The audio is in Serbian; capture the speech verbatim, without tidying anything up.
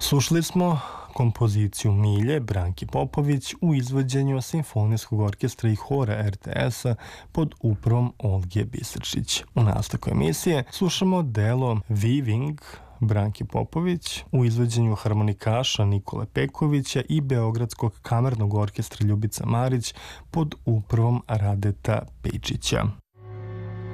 Slušali smo kompoziciju Milje Branki Popović u izvođenju Simfonijskog orkestra i hora er te es-a pod upravom Olge Biserčić. U nastavku emisije slušamo delo Weaving Branki Popović u izvođenju harmonikaša Nikole Pekovića i Beogradskog kamernog orkestra Ljubica Marić pod upravom Radeta Pejčića.